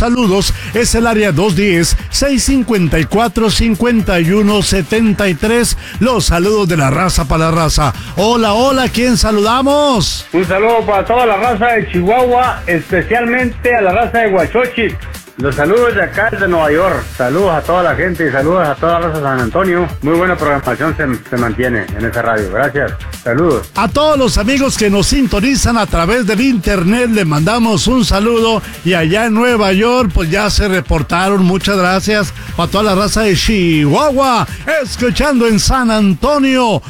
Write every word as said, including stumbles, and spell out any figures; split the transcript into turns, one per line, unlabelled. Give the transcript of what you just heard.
saludos es el área dos uno cero, seis cinco cuatro, cinco uno siete tres. Los saludos de la raza para la raza. Hola, hola, ¿quién saludamos?
Un saludo para toda la raza de Chihuahua, especialmente a la raza de Huachochic. Los saludos de acá de Nueva York. Saludos a toda la gente y saludos a toda la raza de San Antonio. Muy buena programación se, se mantiene en esa radio. Gracias. Saludos.
A todos los amigos que nos sintonizan a través del internet le mandamos un saludo. Y allá en Nueva York pues ya se reportaron. Muchas gracias a toda la raza de Chihuahua. Escuchando en San Antonio.